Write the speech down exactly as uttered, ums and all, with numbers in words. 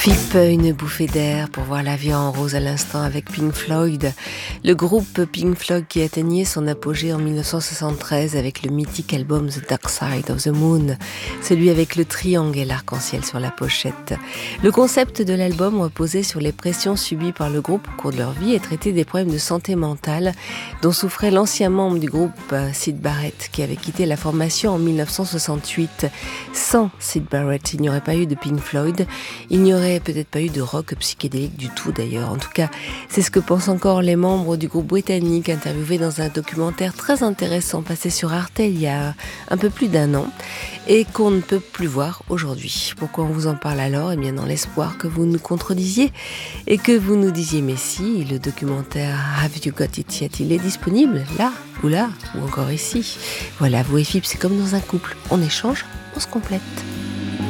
F I P, une bouffée d'air pour voir la vie en rose à l'instant avec Pink Floyd. Le groupe Pink Floyd qui atteignait son apogée en dix-neuf cent soixante-treize avec le mythique album The Dark Side of the Moon, celui avec le triangle et l'arc-en-ciel sur la pochette. Le concept de l'album reposait sur les pressions subies par le groupe au cours de leur vie et traitait des problèmes de santé mentale dont souffrait l'ancien membre du groupe Syd Barrett qui avait quitté la formation en dix-neuf cent soixante-huit. Sans Syd Barrett, il n'y aurait pas eu de Pink Floyd, il n'y aurait peut-être pas eu de rock psychédélique du tout d'ailleurs. En tout cas, c'est ce que pensent encore les membres du groupe britannique interviewés dans un documentaire très intéressant passé sur Arte il y a un peu plus d'un an et qu'on ne peut plus voir aujourd'hui. Pourquoi on vous en parle alors ? Eh bien dans l'espoir que vous nous contredisiez et que vous nous disiez mais si, le documentaire Have You Got It Yet, il est disponible là ou là ou encore ici. Voilà, vous et F I P, c'est comme dans un couple, on échange, on se complète.